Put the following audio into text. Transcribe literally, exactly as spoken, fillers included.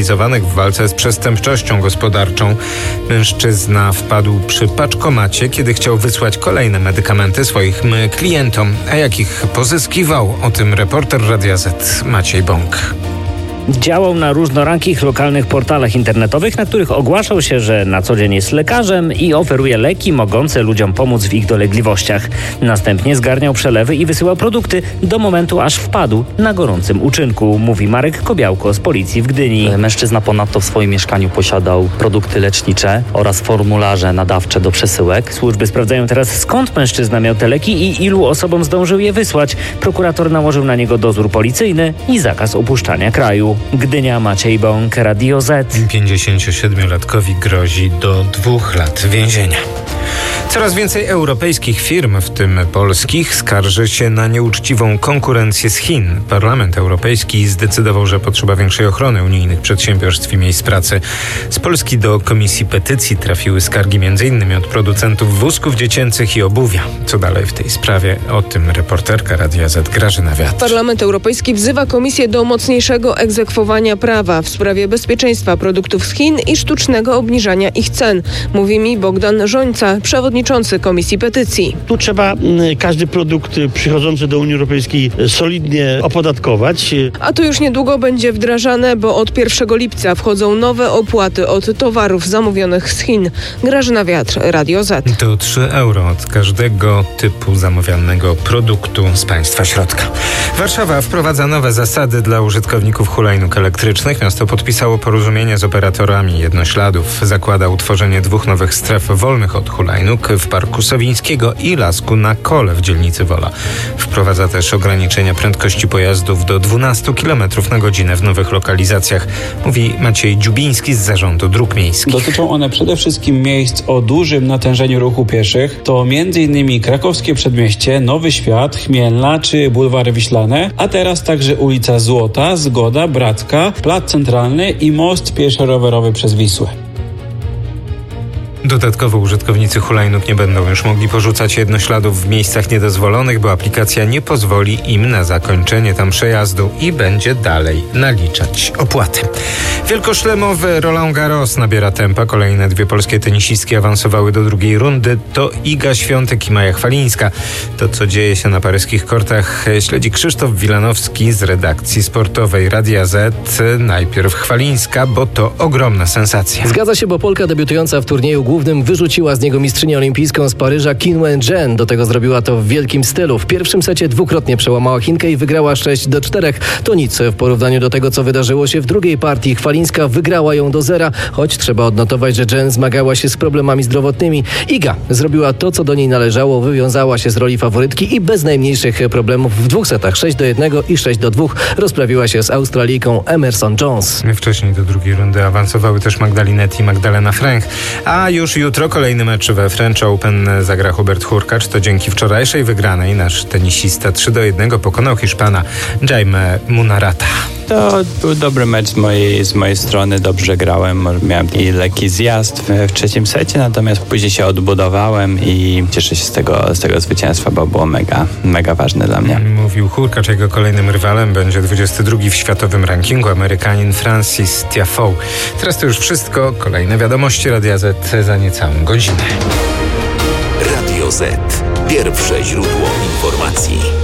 w walce z przestępczością gospodarczą. Mężczyzna wpadł przy paczkomacie, kiedy chciał wysłać kolejne medykamenty swoim klientom. A jak ich pozyskiwał? O tym reporter Radia Z Maciej Bąk. Działał na różnorakich lokalnych portalach internetowych, na których ogłaszał się, że na co dzień jest lekarzem i oferuje leki mogące ludziom pomóc w ich dolegliwościach. Następnie zgarniał przelewy i wysyłał produkty do momentu, aż wpadł na gorącym uczynku, mówi Marek Kobiałko z policji w Gdyni. Mężczyzna ponadto w swoim mieszkaniu posiadał produkty lecznicze oraz formularze nadawcze do przesyłek. Służby sprawdzają teraz, skąd mężczyzna miał te leki i ilu osobom zdążył je wysłać. Prokurator nałożył na niego dozór policyjny i zakaz opuszczania kraju. Gdynia, Maciej Bąk, Radio Z. pięćdziesięciosiedmiolatkowi grozi do dwóch lat więzienia. Coraz więcej europejskich firm, w tym polskich, skarży się na nieuczciwą konkurencję z Chin. Parlament Europejski zdecydował, że potrzeba większej ochrony unijnych przedsiębiorstw i miejsc pracy. Z Polski do Komisji Petycji trafiły skargi między innymi od producentów wózków dziecięcych i obuwia. Co dalej w tej sprawie? O tym reporterka Radia Z Grażyna Wiatr. Parlament Europejski wzywa Komisję do mocniejszego egzekwowania prawa w sprawie bezpieczeństwa produktów z Chin i sztucznego obniżania ich cen. Mówi mi Bogdan Żońca, przewodniczący Komisji Petycji. Tu trzeba każdy produkt przychodzący do Unii Europejskiej solidnie opodatkować. A to już niedługo będzie wdrażane, bo od pierwszego lipca wchodzą nowe opłaty od towarów zamówionych z Chin. Grażyna Wiatr, Radio Z. To trzy euro od każdego typu zamawianego produktu z państwa środka. Warszawa wprowadza nowe zasady dla użytkowników hulajnóg elektrycznych. Miasto podpisało porozumienie z operatorami jednośladów. Zakłada utworzenie dwóch nowych stref wolnych od hulajnóg w Parku Sowińskiego i Lasku na Kole w dzielnicy Wola. Wprowadza też ograniczenia prędkości pojazdów do dwanaście kilometrów na godzinę w nowych lokalizacjach, mówi Maciej Dziubiński z Zarządu Dróg Miejskich. Dotyczą one przede wszystkim miejsc o dużym natężeniu ruchu pieszych. To między innymi Krakowskie Przedmieście, Nowy Świat, Chmielna czy Bulwary Wiślane, a teraz także ulica Złota, Zgoda, Bracka, Plac Centralny i most pieszo-rowerowy przez Wisłę. Dodatkowo użytkownicy hulajnóg nie będą już mogli porzucać jednośladów w miejscach niedozwolonych, bo aplikacja nie pozwoli im na zakończenie tam przejazdu i będzie dalej naliczać opłaty. Wielkoszlemowy Roland Garros nabiera tempa. Kolejne dwie polskie tenisistki awansowały do drugiej rundy. To Iga Świątek i Maja Chwalińska. To, co dzieje się na paryskich kortach, śledzi Krzysztof Wilanowski z redakcji sportowej Radia Z. Najpierw Chwalińska, bo to ogromna sensacja. Zgadza się, bo Polka debiutująca w turnieju głównym wyrzuciła z niego mistrzynię olimpijską z Paryża Qin Wen-jen. Do tego zrobiła to w wielkim stylu. W pierwszym secie dwukrotnie przełamała Chinkę i wygrała sześć do czterech. To nic w porównaniu do tego, co wydarzyło się w drugiej partii. Chwalińska wygrała ją do zera, choć trzeba odnotować, że Jen zmagała się z problemami zdrowotnymi. Iga zrobiła to, co do niej należało, wywiązała się z roli faworytki i bez najmniejszych problemów w dwóch setach sześć do jednego i sześć do dwóch rozprawiła się z Australijką Emerson Jones. Wcześniej do drugiej rundy awansowały też Magdalinetti i Magdalena Fręch, a już jutro kolejny mecz we French Open zagra Hubert Hurkacz. To dzięki wczorajszej wygranej nasz tenisista trzy do jednego pokonał Hiszpana Jaime Munarata. To był dobry mecz z mojej, z mojej strony, dobrze grałem, miałem i lekki zjazd w, w trzecim secie, natomiast później się odbudowałem i cieszę się z tego, z tego zwycięstwa, bo było mega, mega ważne dla mnie. Mówił Hurkacz, jego kolejnym rywalem będzie dwudziesty drugi w światowym rankingu Amerykanin Francis Tiafoe. Teraz to już wszystko, kolejne wiadomości Radia Z za niecałą godzinę. Radio Z. Pierwsze źródło informacji.